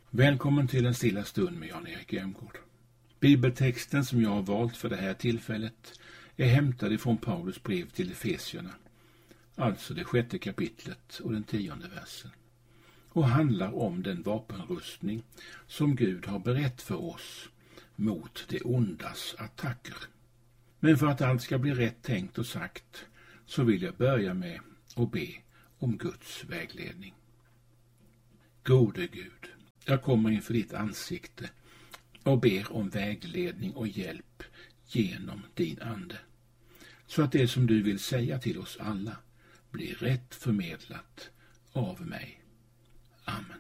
Välkommen till en stilla stund med Jan-Erik Jämgård. Bibeltexten som jag har valt för det här tillfället är hämtad ifrån Paulus brev till Efesierna, alltså det 6:e kapitlet och den 10:e versen, och handlar om den vapenrustning som Gud har berett för oss mot det ondas attacker. Men för att allt ska bli rätt tänkt och sagt så vill jag börja med att be om Guds vägledning. Gode Gud, jag kommer inför ditt ansikte och ber om vägledning och hjälp genom din ande, så att det som du vill säga till oss alla blir rätt förmedlat av mig. Amen.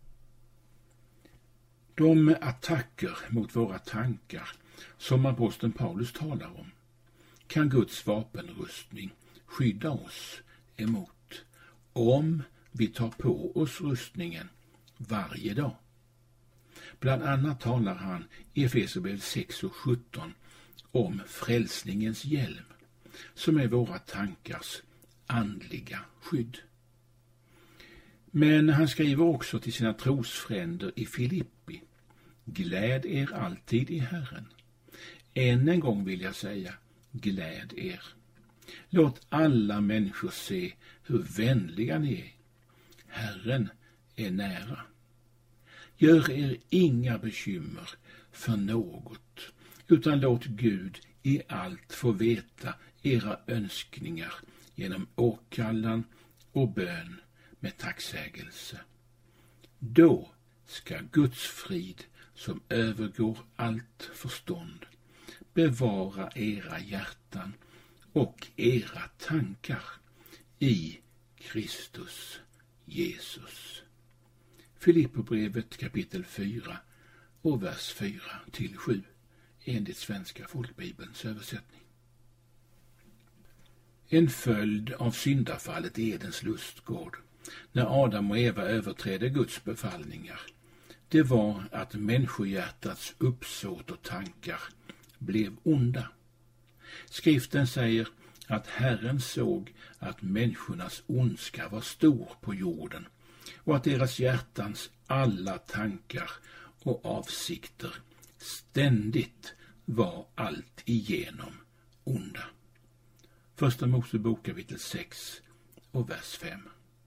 De attacker mot våra tankar som aposteln Paulus talar om kan Guds vapenrustning skydda oss emot om vi tar på oss rustningen varje dag. Bland annat talar han i Efesierbrevet 6:17 om frälsningens hjälm, som är våra tankars andliga skydd. Men han skriver också till sina trosfränder i Filippi: gläd er alltid i Herren. Än en gång vill jag säga, gläd er. Låt alla människor se hur vänliga ni är. Herren är nära. Gör er inga bekymmer för något, utan låt Gud i allt få veta era önskningar genom åkallan och bön med tacksägelse. Då ska Guds frid, som övergår allt förstånd, bevara era hjärtan och era tankar i Kristus Jesus. Filipperbrevet kapitel 4 och vers 4-7 enligt Svenska folkbibelns översättning. En följd av syndafallet i Edens lustgård, när Adam och Eva överträdde Guds befallningar, det var att människohjärtats uppsåt och tankar blev onda. Skriften säger att Herren såg att människornas ondska var stor på jorden och att deras hjärtans alla tankar och avsikter ständigt var allt igenom onda. Första Mosebok kapitel 6 och vers 5.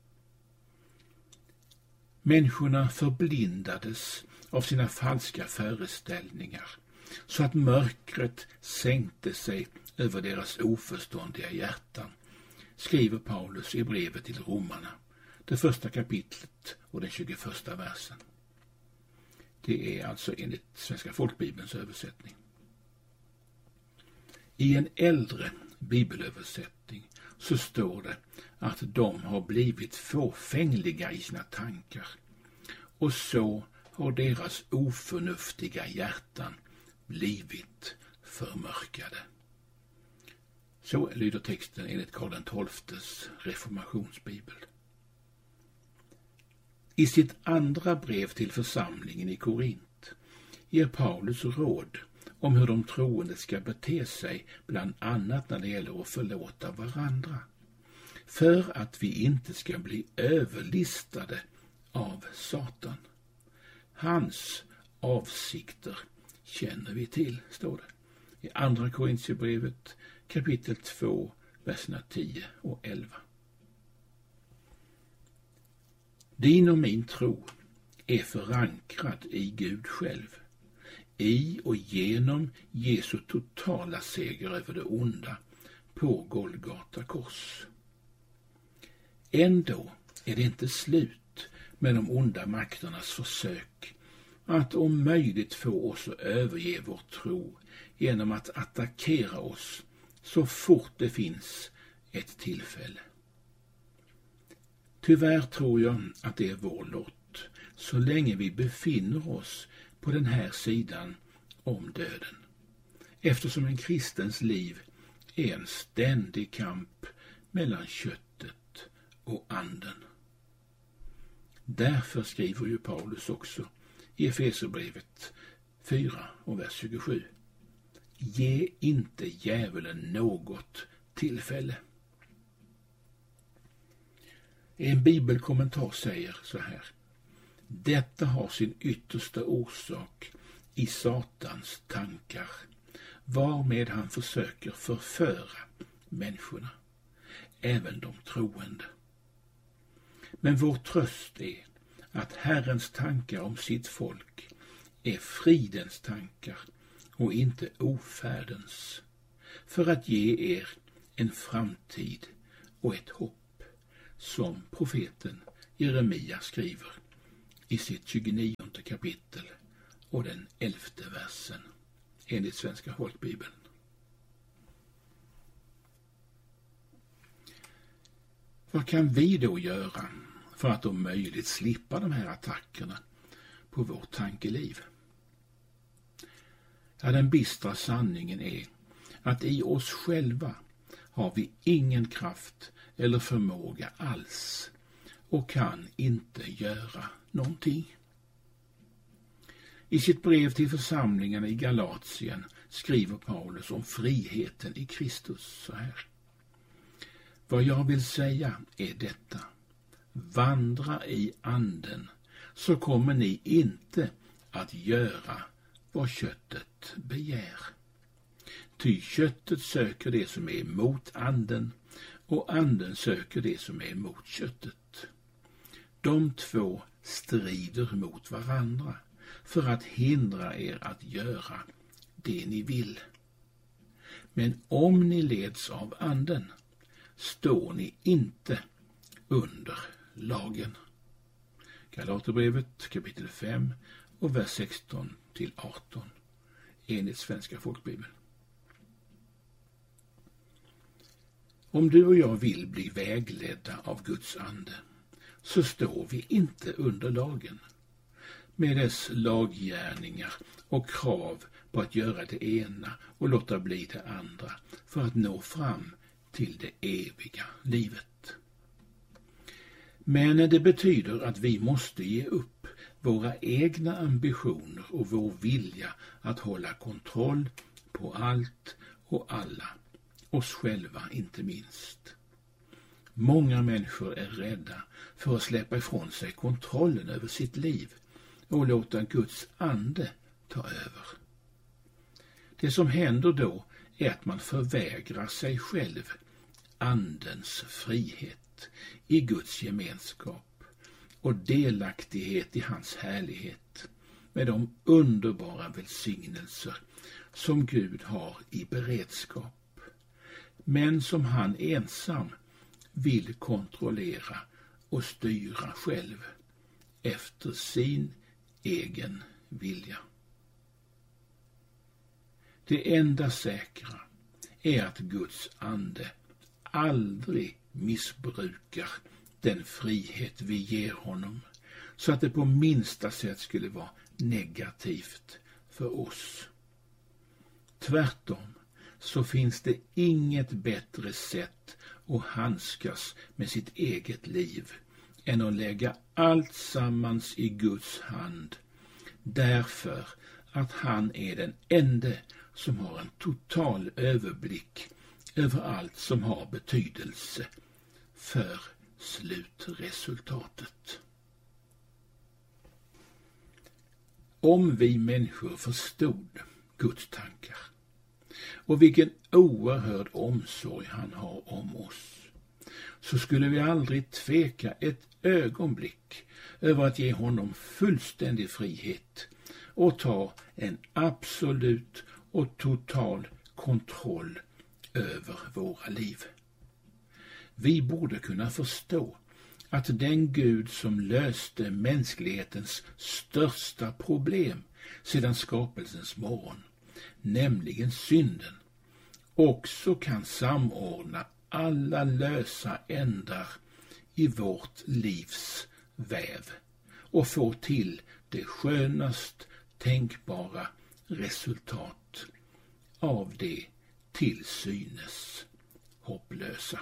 Människorna förblindades av sina falska föreställningar, så att mörkret sänkte sig över deras oförståndiga hjärtan, skriver Paulus i brevet till romarna, det 1:a kapitlet och den 21:a versen. Det är alltså enligt Svenska folkbibelns översättning. I en äldre bibelöversättning så står det att de har blivit fåfängliga i sina tankar, och så har deras oförnuftiga hjärtan blivit förmörkade. Så lyder texten enligt Karl XII:s reformationsbibel. I sitt andra brev till församlingen i Korint ger Paulus råd om hur de troende ska bete sig, bland annat när det gäller att förlåta varandra, för att vi inte ska bli överlistade av Satan. Hans avsikter känner vi till, står det i andra Korintierbrevet kapitel 2, verserna 10 och 11. Din och min tro är förankrad i Gud själv, i och genom Jesu totala seger över det onda på Golgata kors. Ändå är det inte slut med de onda makternas försök att om möjligt få oss att överge vår tro genom att attackera oss så fort det finns ett tillfälle. Tyvärr tror jag att det är vår lott så länge vi befinner oss på den här sidan om döden, eftersom en kristens liv är en ständig kamp mellan köttet och anden. Därför skriver ju Paulus också i Efesierbrevet 4 och vers 27: ge inte djävulen något tillfälle. En bibelkommentar säger så här: Detta har sin yttersta orsak i Satans tankar, varmed han försöker förföra människorna, även de troende. Men vår tröst är att Herrens tankar om sitt folk är fridens tankar och inte ofärdens, för att ge er en framtid och ett hopp, som profeten Jeremia skriver i sitt 29:e kapitel och den 11:e versen enligt Svenska folkbibeln. Vad kan vi då göra för att om möjligt slippa de här attackerna på vårt tankeliv? Ja, den bistra sanningen är att i oss själva har vi ingen kraft eller förmåga alls och kan inte göra någonting. I sitt brev till församlingarna i Galatien skriver Paulus om friheten i Kristus så här: Vad jag vill säga är detta: vandra i anden, så kommer ni inte att göra vad köttet begär. Ty köttet söker det som är emot anden, och anden söker det som är emot köttet. De två strider mot varandra för att hindra er att göra det ni vill. Men om ni leds av anden, står ni inte under lagen. Galaterbrevet kapitel 5 och vers 16-18 enligt Svenska folkbibeln. Om du och jag vill bli vägledda av Guds ande, så står vi inte under lagen med dess laggärningar och krav på att göra det ena och låta bli det andra för att nå fram till det eviga livet. Men det betyder att vi måste ge upp våra egna ambitioner och vår vilja att hålla kontroll på allt och alla, oss själva inte minst. Många människor är rädda för att släppa ifrån sig kontrollen över sitt liv och låta Guds ande ta över. Det som händer då är att man förvägrar sig själv andens frihet i Guds gemenskap och delaktighet i hans härlighet med de underbara välsignelser som Gud har i beredskap, men som han ensam vill kontrollera och styra själv efter sin egen vilja. Det enda säkra är att Guds ande aldrig missbrukar den frihet vi ger honom, så att det på minsta sätt skulle vara negativt för oss. Tvärtom så finns det inget bättre sätt att handskas med sitt eget liv än att lägga allt sammans i Guds hand, därför att han är den ende som har en total överblick över allt som har betydelse för slutresultatet. Om vi människor förstod Guds tankar och vilken oerhörd omsorg han har om oss, så skulle vi aldrig tveka ett ögonblick över att ge honom fullständig frihet och ta en absolut och total kontroll över våra liv. Vi borde kunna förstå att den Gud som löste mänsklighetens största problem sedan skapelsens morgon, nämligen synden, också kan samordna alla lösa ändar i vårt livs väv och få till det skönast tänkbara resultat av det till synes hopplösa.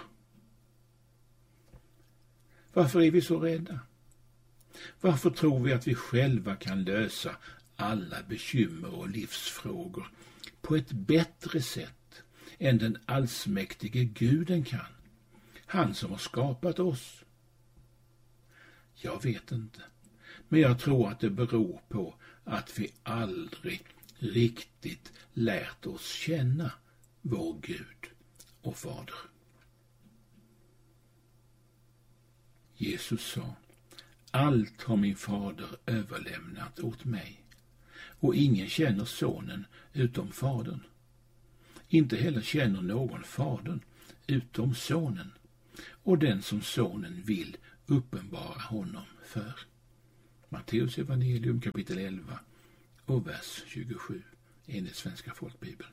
Varför är vi så rädda? Varför tror vi att vi själva kan lösa alla bekymmer och livsfrågor på ett bättre sätt än den allsmäktige Guden kan? Han som har skapat oss. Jag vet inte. men jag tror att det beror på att vi aldrig riktigt lärt oss känna vår Gud och Fader. Jesus sa: allt har min fader överlämnat åt mig, och ingen känner sonen utom fadern. Inte heller känner någon fadern utom sonen, och den som sonen vill uppenbara honom för. Matteus evangelium kapitel 11 och vers 27 enligt Svenska folkbibeln.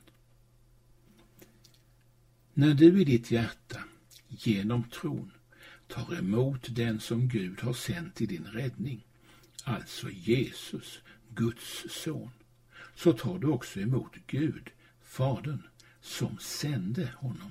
När du i ditt hjärta genom tron tar emot den som Gud har sänt till din räddning, alltså Jesus, Guds son, så tar du också emot Gud, Fadern, som sände honom.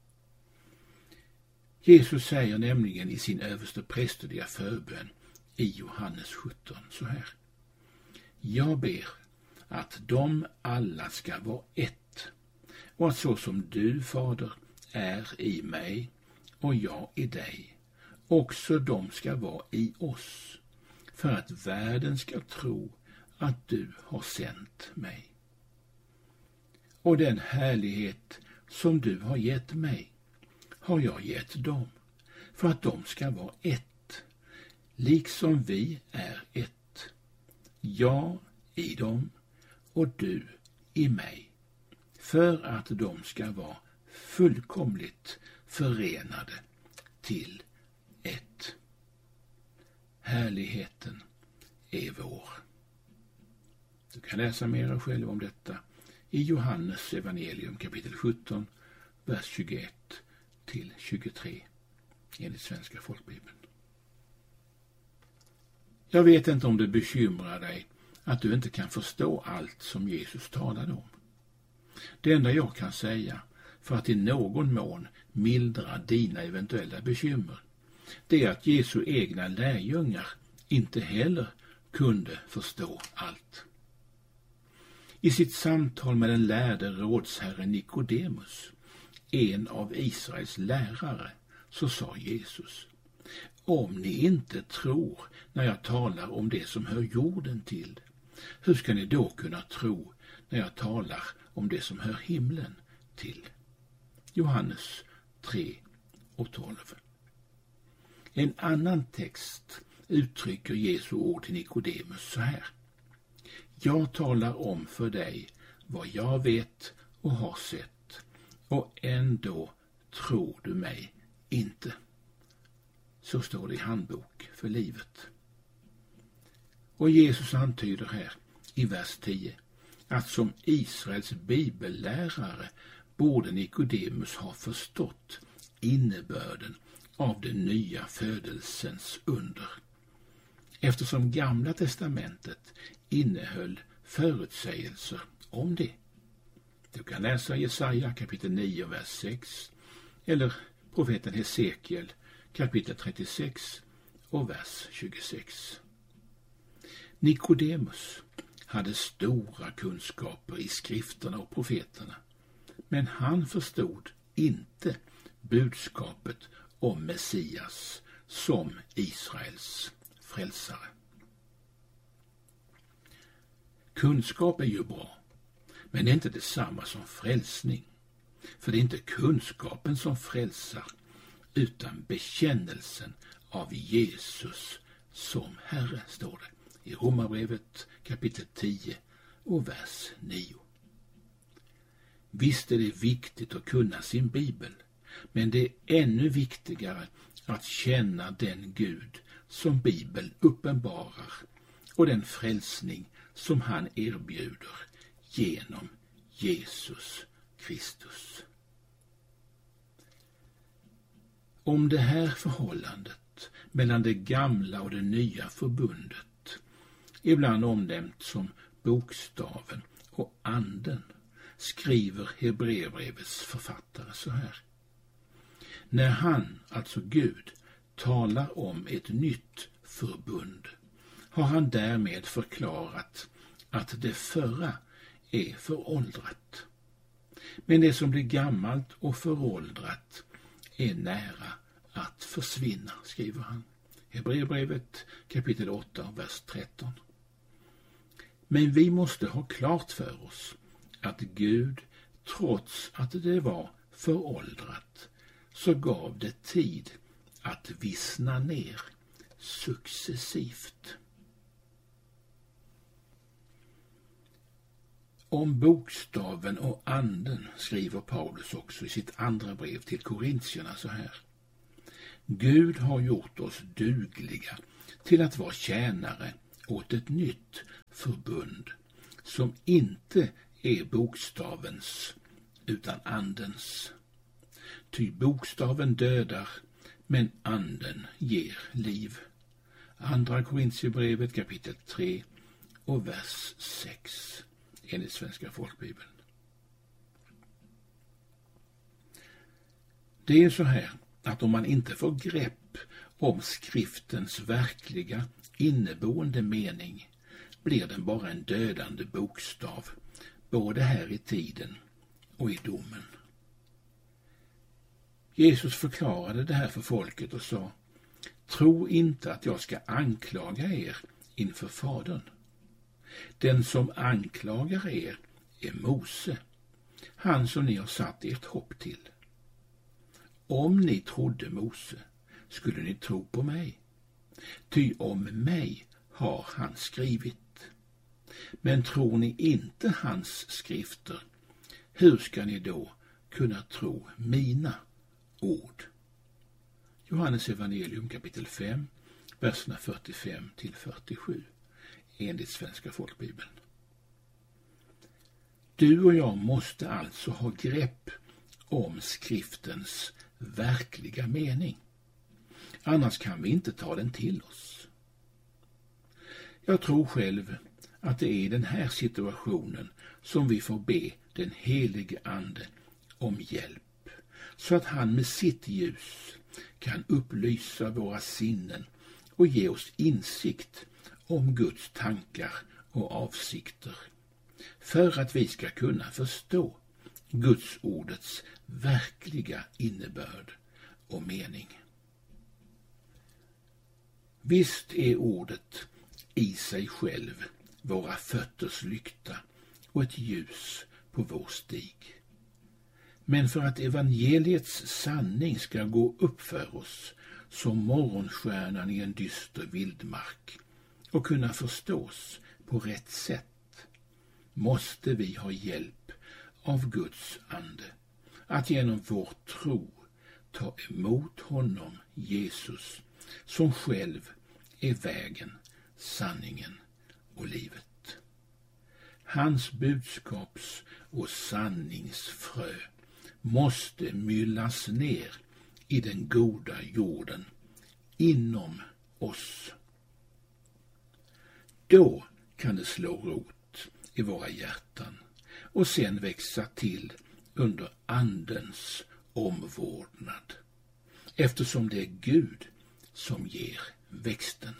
Jesus säger nämligen i sin översteprästerliga förbön i Johannes 17 så här: jag ber att de alla ska vara ett, och att så som du, Fader, är i mig och jag i dig, också de ska vara i oss, för att världen ska tro att du har sänt mig. Och den härlighet som du har gett mig har jag gett dem, för att de ska vara ett, liksom vi är ett. Jag i dem och du i mig, för att de ska vara fullkomligt förenade till ett. Härligheten är vår. Du kan läsa mer själv om detta i Johannes evangelium kapitel 17, vers 21 till 23 enligt Svenska folkbibeln. Jag vet inte om det bekymrar dig att du inte kan förstå allt som Jesus talade om. Det enda jag kan säga för att i någon mån mildra dina eventuella bekymmer, det är att Jesu egna lärjungar inte heller kunde förstå allt. I sitt samtal med den lärde rådsherren Nikodemus, en av Israels lärare, så sa Jesus: om ni inte tror när jag talar om det som hör jorden till, hur ska ni då kunna tro när jag talar om det som hör himlen till? Johannes 3 och 12. En annan text uttrycker Jesu ord till Nikodemus så här: jag talar om för dig vad jag vet och har sett, och ändå tror du mig inte. Så står det i Handbok för livet. Och Jesus antyder här i vers 10 att som Israels bibellärare borde Nikodemus ha förstått innebörden av den nya födelsens under, eftersom Gamla testamentet innehöll förutsägelser om det. Du kan läsa Jesaja kapitel 9 vers 6 eller profeten Hesekiel kapitel 36 och vers 26. Nikodemus hade stora kunskaper i skrifterna och profeterna, men han förstod inte budskapet om Messias som Israels frälsare. Kunskap är ju bra, men det är inte detsamma som frälsning. För det är inte kunskapen som frälsar, utan bekännelsen av Jesus som Herre, står det i Romarbrevet kapitel 10 och vers 9. Visst är det viktigt att kunna sin bibel, men det är ännu viktigare att känna den Gud som Bibeln uppenbarar och den frälsning som han erbjuder genom Jesus Kristus. Om det här förhållandet mellan det gamla och det nya förbundet, ibland omnämnt som bokstaven och anden, skriver Hebreerbrevets författare så här: när han, alltså Gud, talar om ett nytt förbund har han därmed förklarat att det förra är föråldrat. Men det som blir gammalt och föråldrat är nära att försvinna, skriver han Hebreerbrevet kapitel 8, vers 13. Men vi måste ha klart för oss att Gud, trots att det var föråldrat, så gav det tid att vissna ner successivt. Om bokstaven och anden skriver Paulus också i sitt andra brev till korintierna så här: Gud har gjort oss dugliga till att vara tjänare åt ett nytt förbund som inte är bokstavens utan andens. Ty bokstaven dödar, men anden ger liv. Andra Korintierbrevet kapitel 3 och vers 6 enligt Svenska folkbibeln. Det är så här att om man inte får grepp om skriftens verkliga inneboende mening blir den bara en dödande bokstav, både här i tiden och i domen. Jesus förklarade det här för folket och sa: Tro inte att jag ska anklaga er inför Fadern. Den som anklagar er är Mose, han som ni har satt ert hopp till. Om ni trodde Mose skulle ni tro på mig, ty om mig har han skrivit. Men tror ni inte hans skrifter, hur ska ni då kunna tro mina ord? Johannes evangelium kapitel 5, verserna 45 till 47 enligt Svenska folkbibeln. Du och jag måste alltså ha grepp om skriftens verkliga mening. Annars kan vi inte ta den till oss. Jag tror själv att det är i den här situationen som vi får be den helige ande om hjälp, så att han med sitt ljus kan upplysa våra sinnen och ge oss insikt om Guds tankar och avsikter, för att vi ska kunna förstå Guds ordets verkliga innebörd och mening. Visst är ordet i sig själv våra fötters lykta och ett ljus på vår stig. Men för att evangeliets sanning ska gå upp för oss som morgonstjärnan i en dyster vildmark och kunna förstås på rätt sätt, måste vi ha hjälp av Guds ande att genom vår tro ta emot honom, Jesus, som själv är vägen, sanningen och livet. Hans budskaps- och sanningsfrö måste myllas ner i den goda jorden inom oss. Då kan det slå rot i våra hjärtan och sen växa till under andens omvårdnad, eftersom det är Gud som ger växten.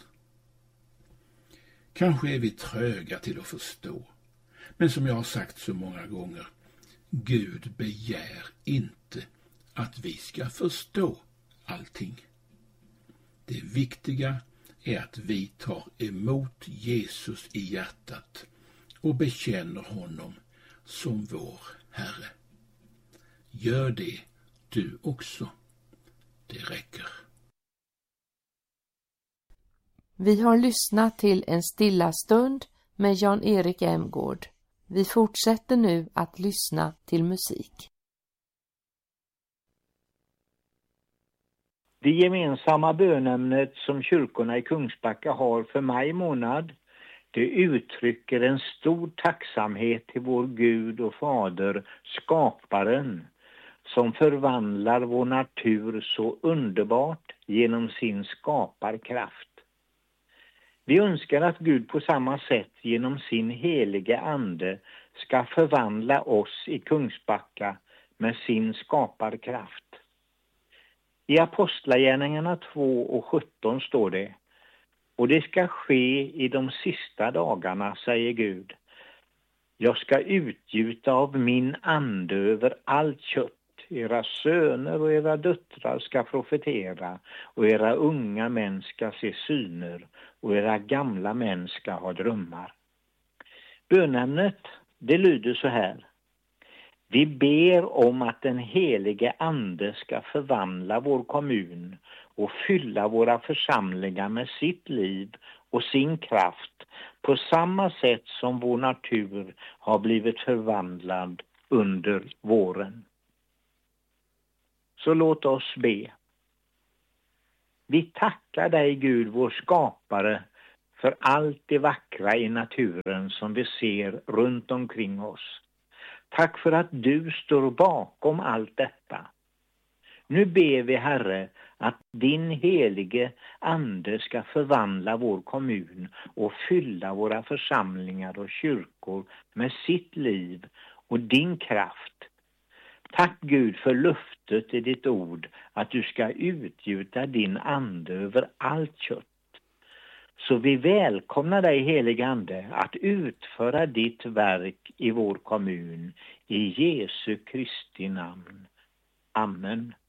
Kanske är vi tröga till att förstå, men som jag har sagt så många gånger, Gud begär inte att vi ska förstå allting. Det viktiga är att vi tar emot Jesus i hjärtat och bekänner honom som vår Herre. Gör det du också. Det räcker. Vi har lyssnat till En stilla stund med Jan-Erik Emgård. Vi fortsätter nu att lyssna till musik. Det gemensamma bönämnet som kyrkorna i Kungsbacka har för maj månad, det uttrycker en stor tacksamhet till vår Gud och Fader, skaparen, som förvandlar vår natur så underbart genom sin skaparkraft. Vi önskar att Gud på samma sätt genom sin helige ande ska förvandla oss i Kungsbacka med sin skaparkraft. I Apostlagärningarna 2:17 står det: och det ska ske i de sista dagarna, säger Gud. Jag ska utgjuta av min ande över allt kött. era söner och era döttrar ska profetera och era unga män ska se syner och era gamla män ska ha drömmar. Bönämnet, det lyder så här. Vi ber om att den helige ande ska förvandla vår kommun och fylla våra församlingar med sitt liv och sin kraft på samma sätt som vår natur har blivit förvandlad under våren. Så låt oss be. Vi tackar dig, Gud, vår skapare, för allt det vackra i naturen som vi ser runt omkring oss. Tack för att du står bakom allt detta. Nu ber vi, Herre, att din helige ande ska förvandla vår kommun och fylla våra församlingar och kyrkor med sitt liv och din kraft. Tack Gud för löftet i ditt ord att du ska utgjuta din ande över allt kött. Så vi välkomnar dig, helige ande, att utföra ditt verk i vår kommun. I Jesu Kristi namn. Amen.